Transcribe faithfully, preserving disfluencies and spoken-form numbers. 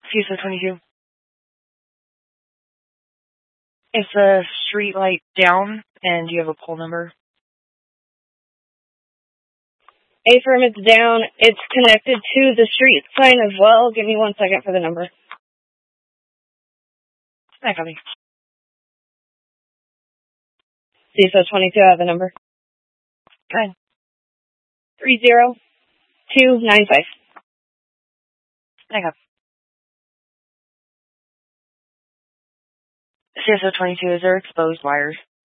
C S O twenty-two. Is the street light down, and do you have a pole number? A-firm, it's down. It's connected to the street sign as well. Give me one second for the number. I copy. C S O twenty-two, I have the number. Go ahead. three zero two nine five. I copy. C S O twenty-two, is there exposed wires?